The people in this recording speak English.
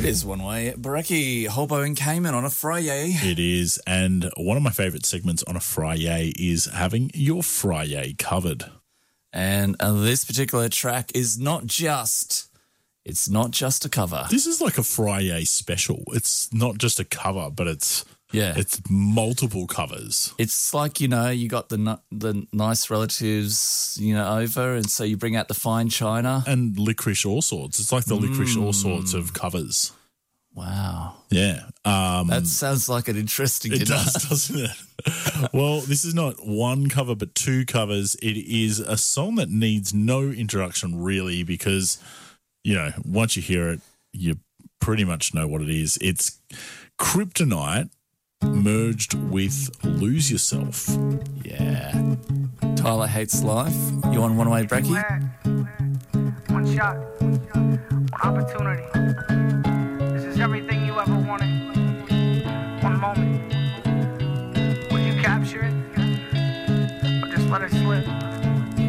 is one way. Bareki, Hobo and Cayman on a Friday. It is, and one of my favourite segments on a Friday is having your Friday covered. And this particular track is not just a cover. This is like a Friday special. It's not just a cover, but it's multiple covers. It's like, you got the nice relatives, over, and so you bring out the fine china. And Licorice All Sorts. It's like the Licorice All Sorts of covers. Wow. Yeah. That sounds like an interesting dinner. It does, doesn't it? Well, this is not one cover, but two covers. It is a song that needs no introduction, really, because, once you hear it, you pretty much know what it is. It's Kryptonite merged with Lose Yourself. Yeah. Tyler Hates Life. You on One Way Brekkie? One shot, one opportunity. This is everything you ever wanted. One moment. Will you capture it? Or just let it slip?